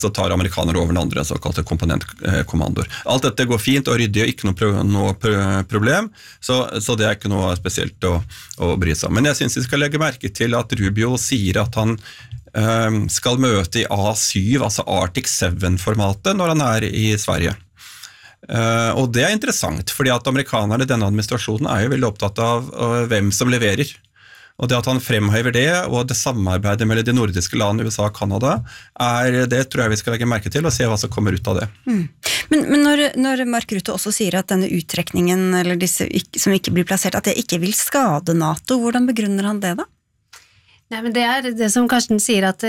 så tar amerikanere over den andre såkalte komponentkommandoer. Alt dette går fint og ryddig og ikke noe problem, så det ikke noe spesielt å bry seg om. Men jeg synes vi skal legge merke til at Rubio sier at han skal møte i A7, altså Arctic 7-formatet, når han i Sverige. Og det interessant, fordi at amerikanerne i denne administrasjonen jo veldig opptatt av hvem som leverer. Og det at han fremhever det, og det samarbeidet mellom de nordiske landene, USA og Kanada, det tror jeg vi skal legge merke til, og se hva som kommer ut av det. Men når Mark Rutte også sier at denne uttrekningen, eller disse som ikke blir plassert, at det ikke vil skade NATO, hvordan begrunner han det da? Nei, men det det som Karsten sier, at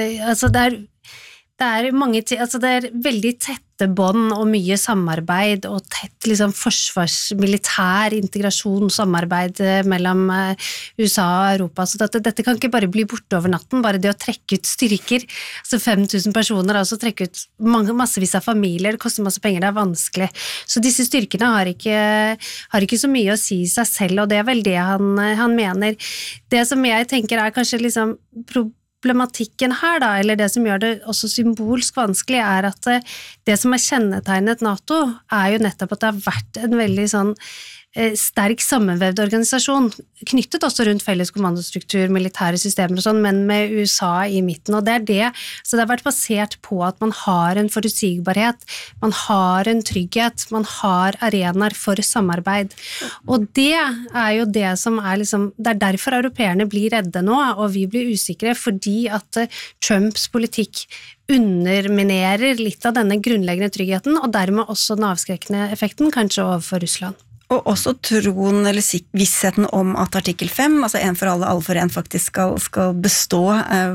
det veldig tette bånd og mye samarbeid og tett liksom forsvarsmilitær integrasjon, samarbeid mellom USA og Europa, så dette kan ikke bare bli borte over natten, bare det å trekke ut styrker, altså 5000 personer, altså trekke ut massevis av familier, det koster masse penger, det vanskelig, så disse styrkene har ikke så mye å si i seg selv, og det vel det han mener. Det som jeg tenker kanskje liksom problematikken her da, eller det som gjør det også symbolsk vanskelig, at det som kjennetegnet NATO, jo nettopp at det har vært en veldig sånn sterk sammenvevd organisasjon, knyttet også rundt felles kommandostruktur, militære systemer og sånn, men med USA i midten, og det så det har vært basert på at man har en forutsigbarhet, man har en trygghet, man har arenaer for samarbeid, og det jo det som liksom, det derfor europeerne blir redde nå, og vi blir usikre, fordi at Trumps politikk underminerer litt av denne grunnleggende tryggheten, og dermed også den avskrekkende effekten, kanskje overfor Russland. Og også troen eller vissheten om at artikkel 5, altså en for alle for en, faktisk skal bestå.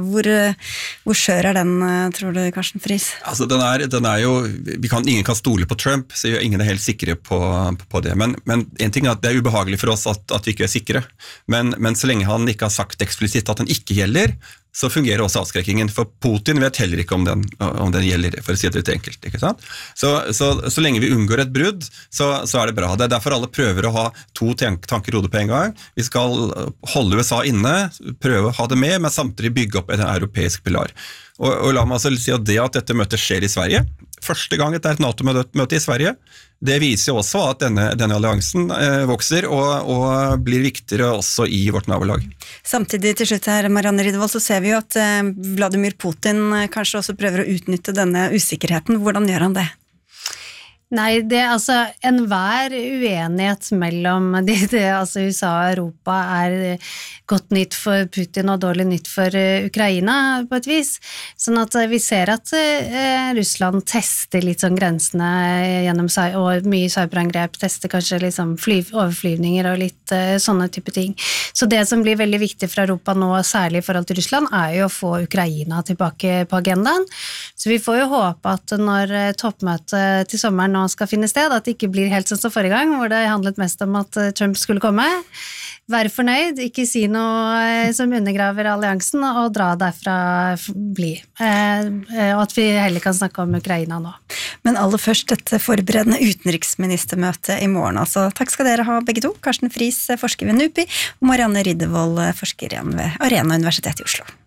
Hvor skjør den, tror du, Karsten Friis? Altså, den jo, ingen kan stole på Trump, så ingen helt sikre på det. Men en ting at det ubehagelig for oss at vi ikke sikre. Men så lenge han ikke har sagt eksplisitt at den ikke gjelder, så fungerer også avskrekkingen, for Putin vet heller ikke om den gjelder, for å si det litt enkelt, ikke sant? Så lenge vi unngår et brudd, så det bra. Det derfor alle prøver å ha to tanker i hodet på en gang. Vi skal holde USA inne, prøve å ha det med, men samtidig bygge opp en europeisk pilar. Og la meg altså si at det at dette møtet skjer i Sverige, første gang et NATO-møte i Sverige, det viser jo også at denne alliansen vokser og blir viktigere også i vårt nabolag. Samtidig til slutt her, Marianne Riddervold, så ser vi jo at Vladimir Putin kanskje også prøver å utnytte denne usikkerheten. Hvordan gjør han det? Nei, det enhver uenighet mellom altså USA og Europa godt nytt for Putin og dårlig nytt for Ukraina på et vis. Sånn at vi ser at Russland tester litt sånn grensene gjennom og mye cyberangrep, tester kanskje liksom overflyvninger og litt sånne type ting. Så det som blir veldig viktig for Europa nå, særlig i forhold til Russland, jo å få Ukraina tilbake på agendaen. Så vi får jo håpe at når toppmøtet til sommeren nå skal finne sted, at det ikke blir helt sånn som forrige gang, hvor det handlet mest om at Trump skulle komme. Være fornøyd, ikke si noe som undergraver alliansen, og dra derfra bli. Og at vi heller kan snakke om Ukraina nå. Men aller først dette forberedende utenriksministermøte i morgen. Altså, takk skal dere ha begge to. Karsten Friis, forsker ved NUPI, og Marianne Riddervold, forsker igjen ved Arena Universitet i Oslo.